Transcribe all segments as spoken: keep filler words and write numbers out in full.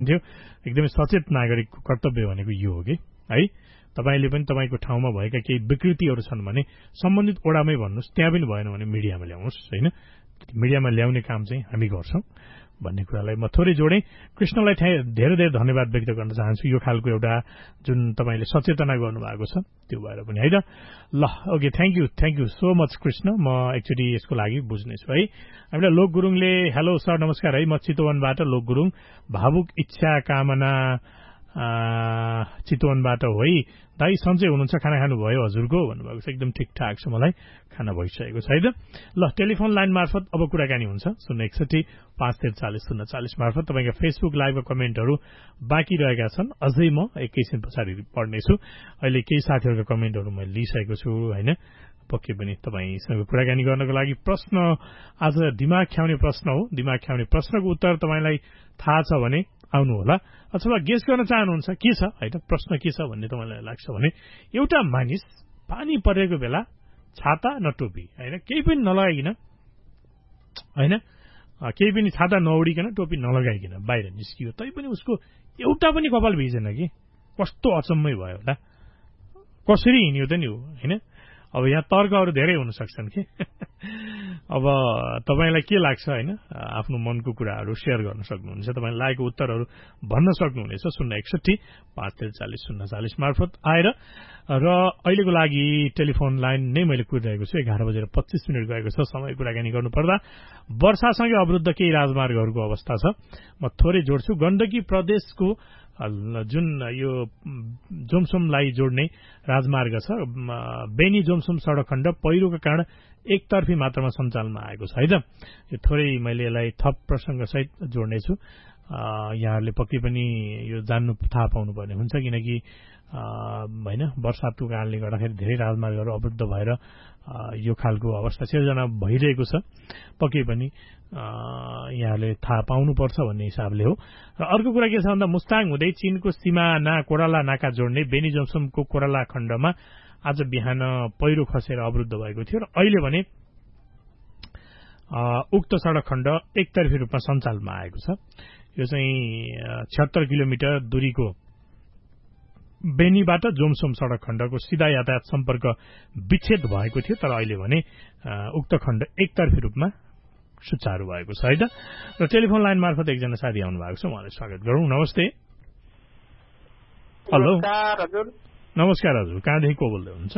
थियो एकदमै सचेत नागरिकको कर्तव्य भनेको यो हो कि है तपाईले पनि तपाईको ठाउँमा भएका केही विकृतिहरू छन् भने सम्बन्धित ओडामै भन्नुस् त्यहाँ पनि भएन भने मिडियामा ल्याउनुस् हैन मिडियामा ल्याउने काम चाहिँ हामी गर्छौं भन्ने कुरालाई म थोरै जोडे कृष्णलाई धेरै धेरै धन्यवाद व्यक्त गर्न चाहन्छु यो खालको एउटा जुन तपाईले सचेतना गर्नुभएको छ त्यो भएर पनि है त ल okay thank you thank you so much Krishna म एक्चुअली यसको लागि बुझ्ने छु है हामीलाई लोक गुरुङले हेलो सर नमस्कार है म चितवनबाट लोक गुरुङ भावुक इच्छा कामना चितवनबाट होइ दाइ सन्चै हुनुहुन्छ खाना खानु भयो हजुरको भन्नुभएको छ एकदम ठिकठाक छ मलाई खाना भइसकेको छ है त ल टेलिफोन लाइन मार्फत अब कुराकानी हुन्छ शून्य एकसठी पाँच त्रिचालिस शून्य चालिस मार्फत तपाईँका फेसबुक लाइभका कमेन्टहरू बाँकी रहेका छन् अझै म एकैछिन पछाडि पढ्नेछु अहिले केही साथीहरूका कमेन्टहरू मैले लिइसकेको छु होइन पक्कै पनि तपाईँसँग कुराकानी गर्नको लागि प्रश्न आज दिमाग ख्याउने प्रश्न हो दिमाग ख्याउने प्रश्नको उत्तर तपाईँलाई थाहा छ भने आउनु होला अथवा गेस गर्न चाहनुहुन्छ के छ हैन प्रश्न के छ भन्ने तपाईँलाई लाग्छ भने एउटा मानिस पानी परेको बेला छाता न टोपी हैन केही पनि नलगाइकिन हैन केही पनि छाता नउडिकन टोपी नलगाइकिन बाहिर निस्कियो तै पनि उसको एउटा पनि कपाल भिजेन कि कस्तो अचम्मै भयो होला कसरी हिँड्यो त नि हो हैन अब यहाँ तर्कहरू धेरै हुन सक्छन् के अब तपाईलाई के लाग्छ हैन आफ्नो मनको कुराहरू शेयर गर्न सक्नुहुन्छ तपाईलाई लागेको उत्तरहरू भन्न सक्नुहुनेछ शून्य एकसठी पाँच त्रिचालिस शून्य चालिस मार्फत आएर र अहिलेको लागि टेलिफोन लाइन नै मैले कुरिरहेको छु एघार बजेर पच्चीस मिनट गएको छ समय कुराकानी गर्नुपर्दा वर्षासँगै अवरुद्ध केही राजमार्गहरूको अवस्था छ म थोरै जोड्छु गण्डकी प्रदेशको जुन यो जोमसोमलाई जोड्ने राजमार्ग छ बेनी जोमसोम सडक खण्ड पहिरोको कारण एकतर्फी मात्रामा सञ्चालनमा आएको छ है त यो थोरै मैले यसलाई थप प्रसंगसहित जोड्नेछु यहाँहरूले पक्कै पनि यो जान्नु थाहा पाउनुपर्ने हुन्छ किनकि हैन वर्षातको कारणले गर्दाखेरि धेरै राजमार्गहरू अवरुद्ध भएर यो खालको अवस्था सिर्जना भइरहेको छ पक्कै पनि यहाँले थाहा पाउनुपर्छ भन्ने हिसाबले हो र अर्को कुरा के छ भन्दा मुस्ताङ हुँदै चीनको सीमाना कोराला नाका जोड्ने बेनी जोमसोमको कोराला खण्डमा आज बिहान पहिरो खसेर अवरुद्ध भएको थियो र अहिले भने उक्त सडक खण्ड एकतर्फी रूपमा सञ्चालनमा आएको छ यो चाहिँ छिहत्तर किलोमिटर दूरीको बेनीबाट जोमसोम सडक खण्डको सीधा यातायात सम्पर्क विच्छेद भएको थियो तर अहिले भने उक्त खण्ड एकतर्फी रूपमा सुचारू भएको छ है त र टेलिफोन लाइन मार्फत एकजना साथी आउनु भएको छ उहाँलाई स्वागत गरौँ नमस्ते हेलो हजुर नमस्कार हजुर कहाँदेखि को बोल्दै हुनुहुन्छ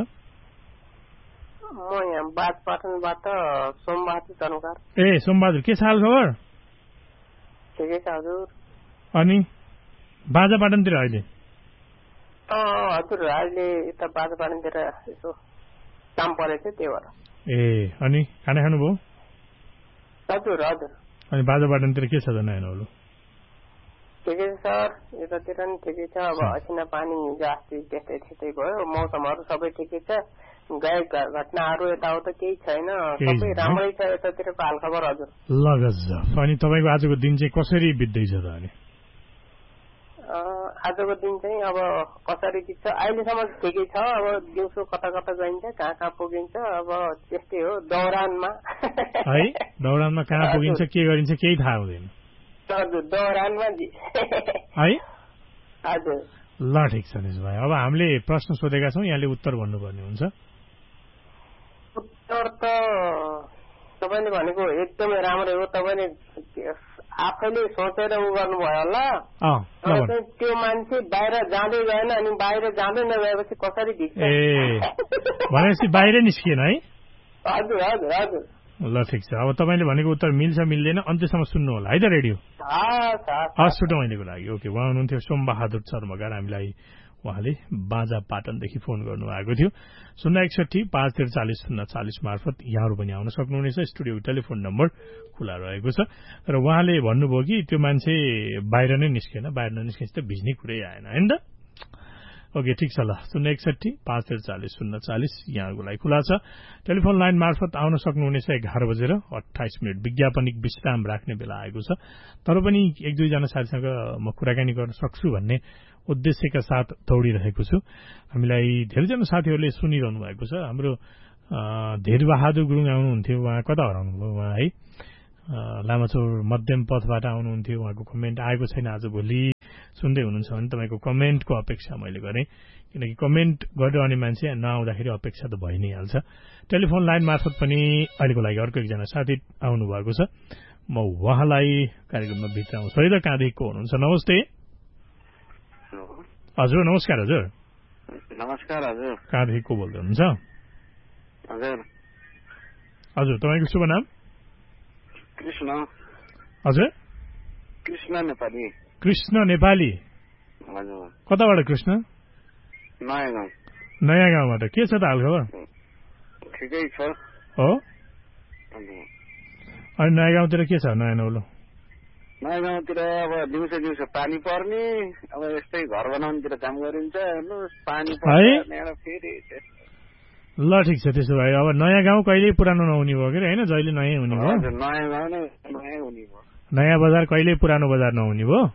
म यहाँ बाजपाटनबाट सोमबहादुर चनुकार ए सोमबहादुर के छ हाल खबर ठिकै छ हजुर अनि बाजापाटनतिर अहिले हजुर अहिले यता बाजापाटनतिर यसो काम परेको थियो त्यही भएर ए अनि खाना खानुभयो हजुर हजुर अनि बाजापाटनतिर के छ त नयाँ नौलो ठिकै छ सर यतातिर नि ठिकै छ अब असिना पानी हिजो अस्ति त्यस्तै त्यस्तै भयो मौसमहरू सबै ठिकै छ गएका घटनाहरू यताउता केही छैन सबै राम्रै छ यतातिरको हालखबर हजुर ल गजब अनि तपाईँको आजको दिन चाहिँ कसरी बित्दैछ त अनि आजको दिन चाहिँ अब कसरी बित्छ अहिलेसम्म ठिकै छ अब दिउँसो कता कता गइन्छ कहाँ कहाँ पुगिन्छ अब त्यस्तै हो दौरानमा है दौरानमा कहाँ पुगिन्छ के गरिन्छ केही थाहा हुँदैन हजुर दौरानमा है हजुर ल ठिक छ निज भाइ अब हामीले प्रश्न सोधेका छौँ यहाँले उत्तर भन्नुपर्ने हुन्छ उत्तर त तपाईँले भनेको एकदमै राम्रो हो तपाईँले आफैले सोचेर उ गर्नुभयो होला त्यो मान्छे बाहिर जाँदै गएन अनि बाहिर जाँदै नगएपछि कसरी भिज्छ ए भनेपछि बाहिर निस्किएन है हजुर हजुर हजुर ल ठिक छ अब तपाईँले भनेको उत्तर मिल्छ मिल्दैन अन्त्यसम्म सुन्नु होला है त रेडियो हस् छुटौँ अहिलेको लागि ओके उहाँ हुनुहुन्थ्यो सोमबहादुर चर्मकार हामीलाई उहाँले बाजा पाटनदेखि फोन गर्नुभएको थियो शून्य एकसठी पाँच त्रिचालिस शून्य चालिस मार्फत यहाँहरू पनि आउन सक्नुहुनेछ स्टुडियोको टेलिफोन नम्बर खुला रहेको छ र उहाँले भन्नुभयो कि त्यो मान्छे बाहिर नै निस्केन बाहिर ननिस्केपछि त भिज्ने कुरै आएन होइन त ओके ठिक छ ल शून्य एकसठी पाँच त्रिचालिस शून्य चालिस यहाँहरूको लागि खुला छ टेलिफोन लाइन मार्फत आउन सक्नुहुनेछ एघार बजेर अठाइस मिनट विज्ञापनिक विश्राम राख्ने बेला आएको छ तर पनि एक दुईजना साथीसँग म कुराकानी गर्न सक्छु भन्ने उद्देश्यका साथ दौडिरहेको छु हामीलाई धेरैजना साथीहरूले सुनिरहनु भएको छ हाम्रो धेरबहादुर गुरुङ आउनुहुन्थ्यो उहाँ कता हराउनुभयो उहाँ है लामाचौर मध्यम पथबाट आउनुहुन्थ्यो उहाँको कमेन्ट आएको छैन आज भोलि सुन्दै हुनुहुन्छ भने तपाईँको कमेन्टको अपेक्षा मैले गरेँ, किनकि कमेन्ट गरिरहने मान्छे नआउँदाखेरि अपेक्षा त भइ नै हाल्छ। टेलिफोन लाइन मार्फत पनि अहिलेको लागि अर्को एकजना साथी आउनु भएको छ, म उहाँलाई कार्यक्रममा भित्राउँछु है त। कहाँदेखिको हुनुहुन्छ? नमस्ते। हजुर नमस्कार। हजुर नमस्कार। हजुर कहाँदेखिको बोल्दै हुनुहुन्छ? हजुर हजुर तपाईँको शुभ नाम? कृष्ण। हजुर कृष्ण नेपाली। कृष्ण नेपाली। हजुर कताबाट कृष्ण? नयाँ गाउँ। नयाँ गाउँबाट। के छ त हालखबर? ठिकै छ। हो? अनि नयाँ गाउँतिर के छ नयाँ नौलो? नयाँ गाउँतिर अब दिउँसो दिउँसो पानी पर्ने, अब यस्तै घर बनाउनुतिर काम गरिन्छ, पानी पर्ने फेरि। ल ठिक छ, त्यसो भए अब नयाँ गाउँ कहिल्यै पुरानो नहुने भयो कि होइन? जहिले नयाँ हुने भयो। नयाँ गाउँ नै नयाँ हुने भयो। नयाँ बजार कहिल्यै पुरानो बजार नहुने भयो।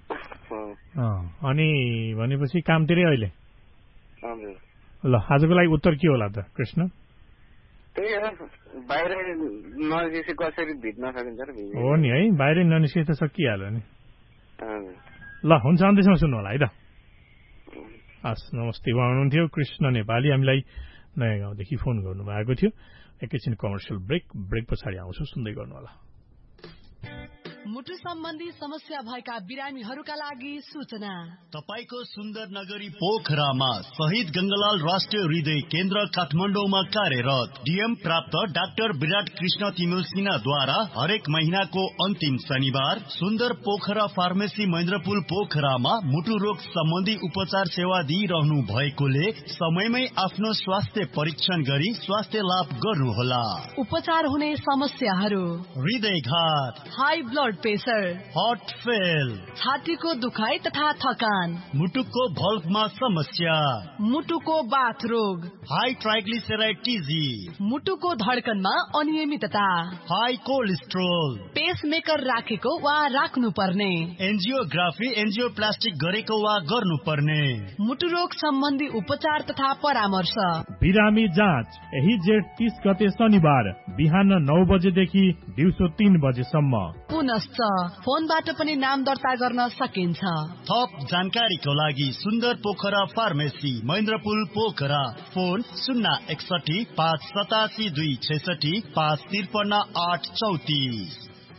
अनि भनेपछि कामतिरै अहिले। ल आजको लागि उत्तर के होला त कृष्ण? त्यही हो, बाहिर ननिस्के कसरी भिज्न सकिन्छ र भिज्न हो नि है, बाहिर ननिस्के त सकिहाल्यो नि। ल हुन्छ, अन्त्यसम्म सुन्नु होला है त। हस् नमस्ते। उहाँ हुनुहुन्थ्यो कृष्ण नेपाली, हामीलाई नयाँ गाउँदेखि फोन गर्नुभएको थियो। एकैछिन कमर्सियल ब्रेक, ब्रेक पछाडि आउँछु, सुन्दै गर्नु होला। मुटु सम्बन्धी समस्या भएका बिरामीहरूका लागि सूचना। तपाईको सुन्दर नगरी पोखरामा शहीद गंगालाल राष्ट्रिय हृदय केन्द्र काठमाडौँमा कार्यरत डीएम प्राप्त डाक्टर विराट कृष्ण तिमिल सिन्हाद्वारा हरेक महीनाको अन्तिम शनिबार सुन्दर पोखरा फार्मेसी महेन्द्रपुल पोखरामा मुटु रोग सम्बन्धी उपचार सेवा दिइरहनु भएकोले समयमै आफ्नो स्वास्थ्य परीक्षण गरी स्वास्थ्य लाभ गर्नुहोला। उपचार हुने समस्याहरू: हृदयघात, high blood pressure, heart fail, छातीको दुखाइ तथा थकान, मुटुको भल्भमा समस्या, मुटुको बाथ रोग, हाई ट्राइग्लिसराइड टिजी, मुटुको धड्कनमा अनियमितता, हाई कोलेस्ट्रोल, पेसमेकर राखेको वा राख्नु पर्ने, एन्जियोग्राफी एन्जियोप्लास्टिक गरेको वा गर्नुपर्ने, मुटु रोग सम्बन्धी उपचार तथा परामर्श। बिरामी जाँच यही जेठ तीस गते शनिबार बिहान नौ बजेदेखि दिउँसो तीन बजेसम्म। पुनश्च फोनबाट पनि नाम दर्ता गर्न सकिन्छ। थप जानकारीको लागि सुन्दर पोखरा फार्मेसी महेन्द्रपुल पोखरा, फोन शून्य एकसठी पाँच सतासी दुई छैसठी पाँच त्रिपन्न आठ चौतिस।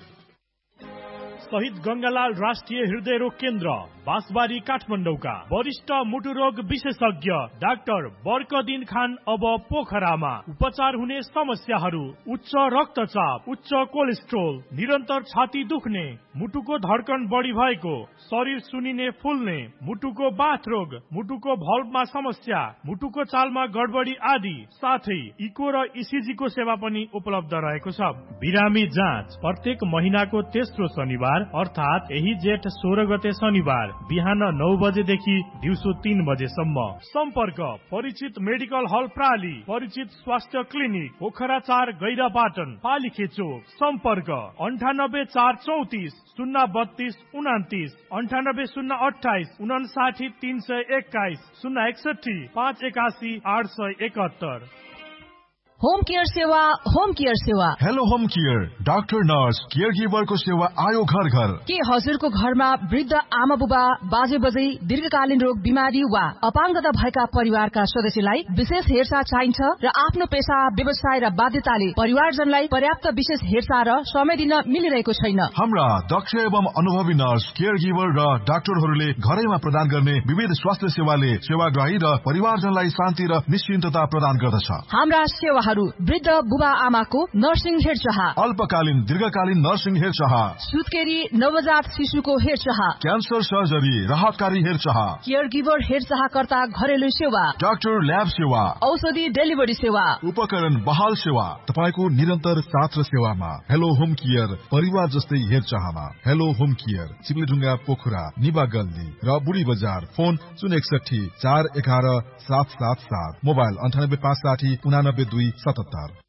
शहीद गंगालाल राष्ट्रिय हृदय रोग केन्द्र बाँसबारी काठमाडौँका वरिष्ठ मुटु रोग विशेषज्ञ डाक्टर बर्कदिन खान अब पोखरामा। उपचार हुने समस्याहरू: उच्च रक्तचाप, उच्च कोलेस्ट्रोल, निरन्तर छाती दुख्ने, मुटुको धड्कन बढी भएको, शरीर सुनिने फुल्ने, मुटुको बाथ रोग, मुटुको भल्भमा समस्या, मुटुको चालमा गडबडी आदि, साथै इको र इसिजी को सेवा पनि उपलब्ध रहेको छ। बिरामी जाँच प्रत्येक महीनाको तेस्रो शनिबार अर्थात यही जेठ सोह्र गते शनिबार बिहान नौ बजेदेखि दिउँसो तीन बजेसम्म। सम्पर्क परिचित मेडिकल हल प्राली, परिचित स्वास्थ्य क्लिनिक पोखरा चार गैरापाटन पालिखे चोक। सम्पर्क अन्ठानब्बे चार चौतिस शून्य बत्तीस उनातिस, अन्ठानब्बे शून्य अठाइस उनासाठी तीन सय एक्काइस, शून्य एकसठी पाँच एकासी आठ सय एकात्तर। होम केयर सेवा, होम केयर सेवा। Hello home care, doctor nurse care giver को सेवा आयो घर घर। के हजुरको घरमा वृद्ध आमा बुबा बाजे बजै दीर्घकालीन रोग बिमारी वा अपाङ्गता भएका परिवारका सदस्यलाई विशेष हेरचाह चाहिन्छ र आफ्नो पेशा व्यवसाय र बाध्यताले परिवारजनलाई पर्याप्त विशेष हेरचाह र समय दिन मिलिरहेको छैन? हाम्रा दक्ष एवं अनुभवी नर्स केयर गिभर र डाक्टरहरूले घरैमा प्रदान गर्ने विविध स्वास्थ्य सेवाले सेवाग्राही र परिवारजनलाई शान्ति र निश्चिन्तता प्रदान गर्दछ। हाम्रा सेवा वृद्ध बुबा आमाको नर्सिङ हेरचाह, अल्पकालीन दीर्घकालीन नर्सिङ हेरचाह, सुत्केरी नवजात शिशुको हेरचाह, क्यान्सर सर्जरी राहतकारी हेरचाह, केयर गिभर हेरचाहकर्ता घरेलु सेवा, डाक्टर ल्याब सेवा, औषधि डेलिभरी सेवा, उपकरण बहाल सेवा, तपाईको निरन्तर साथ र सेवामा। हेलो होम केयर परिवार जस्तै हेरचाहमा। हेलो होम केयर चिप्लेढुङ्गा पोखरा निबा गल्ली र बुढी बजार। फोन शून्य एकसठी चार एघार सात सात सात, मोबाइल अन्ठानब्बे पाँच साठी उनानब्बे दुई सतहत्तर।